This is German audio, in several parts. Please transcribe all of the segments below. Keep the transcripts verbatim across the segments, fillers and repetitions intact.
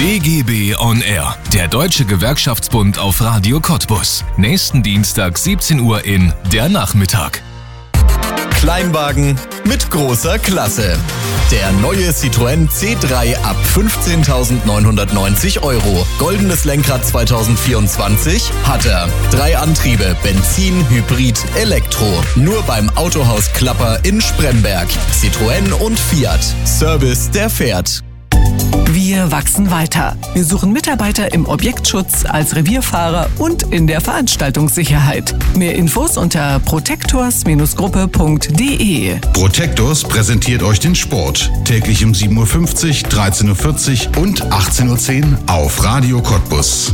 D G B on Air, der Deutsche Gewerkschaftsbund auf Radio Cottbus. Nächsten Dienstag siebzehn Uhr in Der Nachmittag. Kleinwagen mit großer Klasse. Der neue Citroën C drei ab fünfzehntausendneunhundertneunzig Euro. Goldenes Lenkrad zwanzig vierundzwanzig hat er. Drei Antriebe, Benzin, Hybrid, Elektro. Nur beim Autohaus Klapper in Spremberg. Citroën und Fiat. Service, der fährt. Wir wachsen weiter. Wir suchen Mitarbeiter im Objektschutz, als Revierfahrer und in der Veranstaltungssicherheit. Mehr Infos unter protectors Gruppe punkt de. Protectors präsentiert euch den Sport. Täglich um sieben Uhr fünfzig, dreizehn Uhr vierzig und achtzehn Uhr zehn auf Radio Cottbus.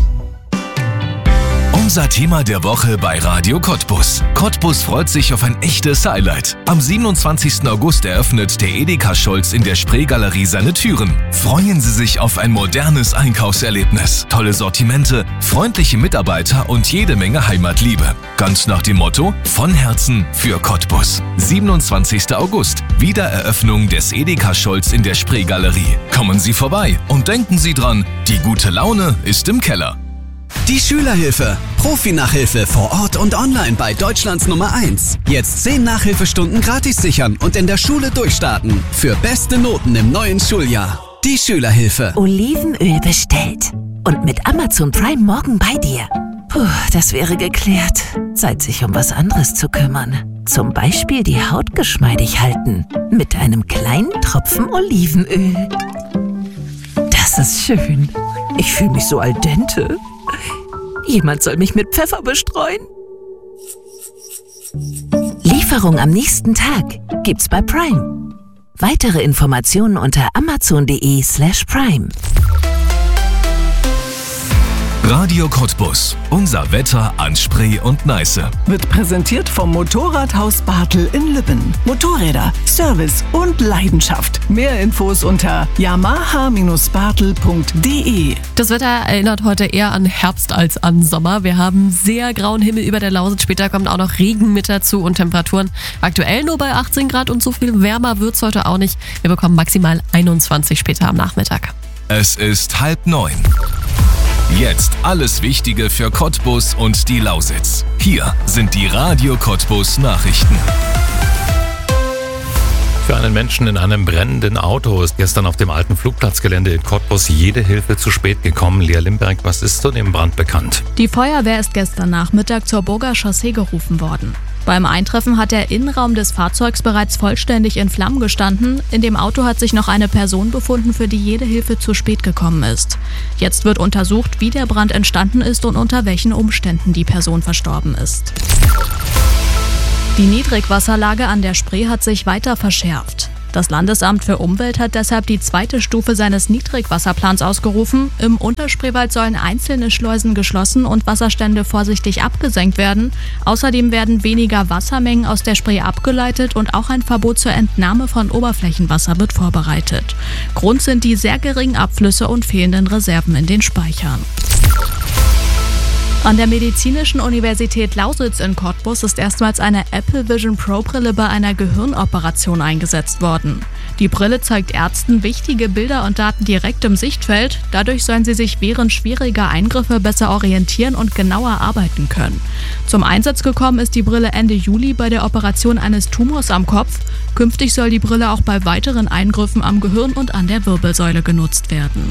Unser Thema der Woche bei Radio Cottbus. Cottbus freut sich auf ein echtes Highlight. Am siebenundzwanzigsten August eröffnet der Edeka Scholz in der Spreegalerie seine Türen. Freuen Sie sich auf ein modernes Einkaufserlebnis, tolle Sortimente, freundliche Mitarbeiter und jede Menge Heimatliebe. Ganz nach dem Motto: von Herzen für Cottbus. siebenundzwanzigsten August, Wiedereröffnung des Edeka Scholz in der Spreegalerie. Kommen Sie vorbei und denken Sie dran, die gute Laune ist im Keller. Die Schülerhilfe. Profi-Nachhilfe vor Ort und online bei Deutschlands Nummer eins. Jetzt zehn Nachhilfestunden gratis sichern und in der Schule durchstarten. Für beste Noten im neuen Schuljahr. Die Schülerhilfe. Olivenöl bestellt. Und mit Amazon Prime morgen bei dir. Puh, das wäre geklärt. Zeit, sich um was anderes zu kümmern. Zum Beispiel die Haut geschmeidig halten. Mit einem kleinen Tropfen Olivenöl. Das ist schön. Ich fühle mich so al dente. Jemand soll mich mit Pfeffer bestreuen. Lieferung am nächsten Tag gibt's bei Prime. Weitere Informationen unter amazon.de slash prime. Radio Cottbus. Unser Wetter an Spree und Neiße. Wird präsentiert vom Motorradhaus Bartel in Lübben. Motorräder, Service und Leidenschaft. Mehr Infos unter yamaha Bartel punkt de. Das Wetter erinnert heute eher an Herbst als an Sommer. Wir haben sehr grauen Himmel über der Lausitz. Später kommt auch noch Regen mit dazu und Temperaturen aktuell nur bei achtzehn Grad und so viel wärmer wird's heute auch nicht. Wir bekommen maximal einundzwanzig später am Nachmittag. Es ist halb neun. Jetzt alles Wichtige für Cottbus und die Lausitz. Hier sind die Radio Cottbus Nachrichten. Für einen Menschen in einem brennenden Auto ist gestern auf dem alten Flugplatzgelände in Cottbus jede Hilfe zu spät gekommen. Lea Limberg, was ist zu dem Brand bekannt? Die Feuerwehr ist gestern Nachmittag zur Burger Chaussee gerufen worden. Beim Eintreffen hat der Innenraum des Fahrzeugs bereits vollständig in Flammen gestanden. In dem Auto hat sich noch eine Person befunden, für die jede Hilfe zu spät gekommen ist. Jetzt wird untersucht, wie der Brand entstanden ist und unter welchen Umständen die Person verstorben ist. Die Niedrigwasserlage an der Spree hat sich weiter verschärft. Das Landesamt für Umwelt hat deshalb die zweite Stufe seines Niedrigwasserplans ausgerufen. Im Unterspreewald sollen einzelne Schleusen geschlossen und Wasserstände vorsichtig abgesenkt werden. Außerdem werden weniger Wassermengen aus der Spree abgeleitet und auch ein Verbot zur Entnahme von Oberflächenwasser wird vorbereitet. Grund sind die sehr geringen Abflüsse und fehlenden Reserven in den Speichern. An der Medizinischen Universität Lausitz in Cottbus ist erstmals eine Apple Vision Pro Brille bei einer Gehirnoperation eingesetzt worden. Die Brille zeigt Ärzten wichtige Bilder und Daten direkt im Sichtfeld. Dadurch sollen sie sich während schwieriger Eingriffe besser orientieren und genauer arbeiten können. Zum Einsatz gekommen ist die Brille Ende Juli bei der Operation eines Tumors am Kopf. Künftig soll die Brille auch bei weiteren Eingriffen am Gehirn und an der Wirbelsäule genutzt werden.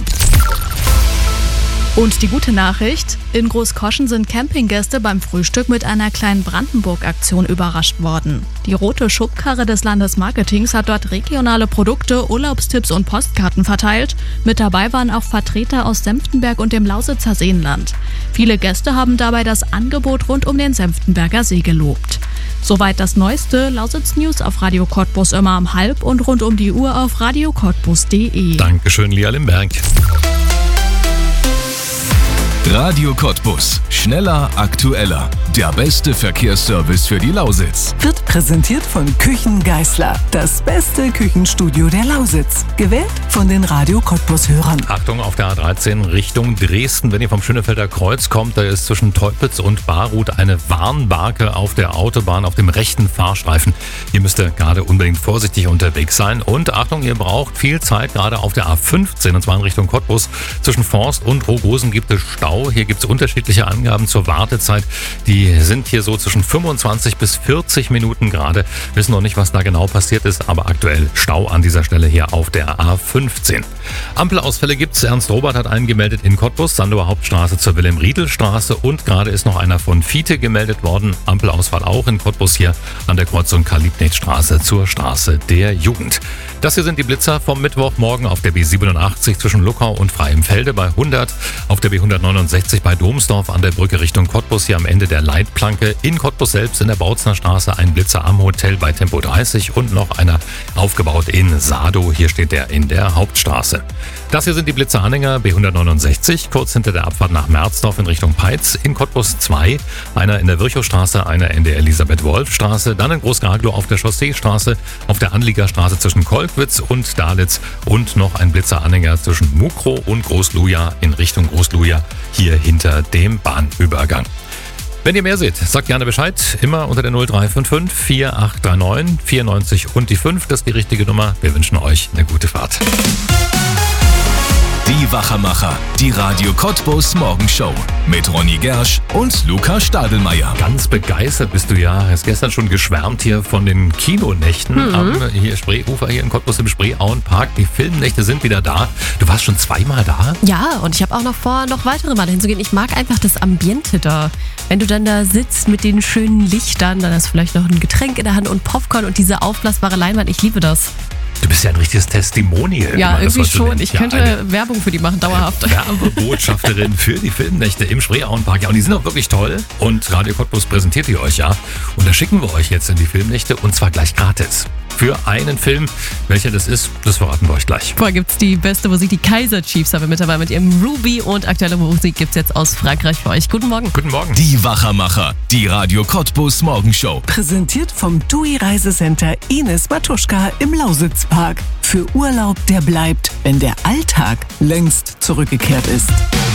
Und die gute Nachricht: In Großkoschen sind Campinggäste beim Frühstück mit einer kleinen Brandenburg-Aktion überrascht worden. Die rote Schubkarre des Landesmarketings hat dort regionale Produkte, Urlaubstipps und Postkarten verteilt. Mit dabei waren auch Vertreter aus Senftenberg und dem Lausitzer Seenland. Viele Gäste haben dabei das Angebot rund um den Senftenberger See gelobt. Soweit das neueste Lausitz-News auf Radio Cottbus immer um halb und rund um die Uhr auf radio cottbus punkt de. Dankeschön, Lea Limberg. Radio Cottbus. Schneller, aktueller. Der beste Verkehrsservice für die Lausitz. Wird Präsentiert von Küchen Geisler. Das beste Küchenstudio der Lausitz. Gewählt von den Radio Cottbus-Hörern. Achtung auf der A dreizehn Richtung Dresden. Wenn ihr vom Schönefelder Kreuz kommt, da ist zwischen Teupitz und Baruth eine Warnbarke auf der Autobahn auf dem rechten Fahrstreifen. Hier müsst ihr gerade unbedingt vorsichtig unterwegs sein. Und Achtung, ihr braucht viel Zeit, gerade auf der A fünfzehn, und zwar in Richtung Cottbus. Zwischen Forst und Rogosen gibt es Stau. Hier gibt es unterschiedliche Angaben zur Wartezeit. Die sind hier so zwischen fünfundzwanzig bis vierzig Minuten gerade. Wissen noch nicht, was da genau passiert ist, aber aktuell Stau an dieser Stelle hier auf der A fünfzehn. Ampelausfälle gibt's. Ernst Robert hat einen gemeldet in Cottbus, Sandower Hauptstraße zur Wilhelm-Riedel-Straße, und gerade ist noch einer von Fiete gemeldet worden. Ampelausfall auch in Cottbus hier an der Kreuzung Karl-Liebknecht-Straße zur Straße der Jugend. Das hier sind die Blitzer vom Mittwochmorgen auf der B siebenundachtzig zwischen Luckau und Freienfelde bei hundert, auf der B hundertneunundsechzig bei Domsdorf an der Brücke Richtung Cottbus hier am Ende der Leitplanke, in Cottbus selbst in der Bautzner Straße ein Blitzer am Hotel bei Tempo dreißig und noch einer aufgebaut in Sado, hier steht der in der Hauptstraße. Das hier sind die Blitzeranhänger B hundertneunundsechzig, kurz hinter der Abfahrt nach Merzdorf in Richtung Peitz, in Cottbus zwei, einer in der Virchowstraße, einer in der Elisabeth-Wolf-Straße, dann in Groß-Garglow auf der Chausseestraße, auf der Anliegerstraße zwischen Kolkwitz und Dalitz und noch ein Blitzeranhänger zwischen Mukrow und Großluja in Richtung Großluja, hier hinter dem Bahnübergang. Wenn ihr mehr seht, sagt gerne Bescheid. Immer unter der null drei fünf fünf vier acht drei neun vier neun null und die fünf, das ist die richtige Nummer. Wir wünschen euch eine gute Fahrt. Die Wachermacher, die Radio Cottbus Morgenshow mit Ronny Gersch und Luca Stadelmeier. Ganz begeistert bist du ja. Hast gestern schon geschwärmt hier von den Kinonächten mhm. am hier Spreeufer hier in Cottbus im Spreeauenpark. Die Filmnächte sind wieder da. Du warst schon zweimal da? Ja, und ich habe auch noch vor, noch weitere Male hinzugehen. Ich mag einfach das Ambiente da. Wenn du dann da sitzt mit den schönen Lichtern, dann hast du vielleicht noch ein Getränk in der Hand und Popcorn und diese aufblasbare Leinwand. Ich liebe das. Du bist ja ein richtiges Testimonial. Ja, irgendwie das, schon. Ich ja, könnte Werbung für die machen, dauerhaft. Werbebotschafterin für die Filmnächte im Spreeauenpark. Ja, und die sind auch wirklich toll. Und Radio Cottbus präsentiert die euch ja. Und da schicken wir euch jetzt in die Filmnächte und zwar gleich gratis. Für einen Film. Welcher das ist, das verraten wir euch gleich. Vorher gibt's die beste Musik. Die Kaiser Chiefs haben wir mit dabei mit ihrem Ruby. Und aktuelle Musik gibt's jetzt aus Frankreich für euch. Guten Morgen. Guten Morgen. Die Wachermacher, die Radio Cottbus Morgenshow. Präsentiert vom T U I Reisecenter Ines Matuschka im Lausitzpark. Für Urlaub, der bleibt, wenn der Alltag längst zurückgekehrt ist.